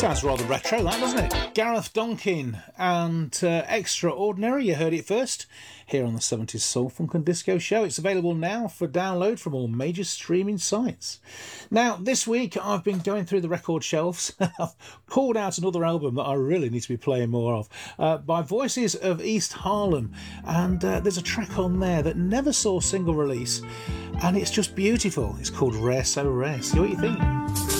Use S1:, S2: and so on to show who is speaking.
S1: Sounds rather retro, that, doesn't it? Gareth Donkin and Extraordinary. You heard it first here on the 70s Soul, Funk and Disco Show. It's available now for download from all major streaming sites. Now, this week I've been going through the record shelves. I've pulled out another album that I really need to be playing more of by Voices of East Harlem. And there's a track on there that never saw single release, and it's just beautiful. It's called Rare So Rare. See what you think.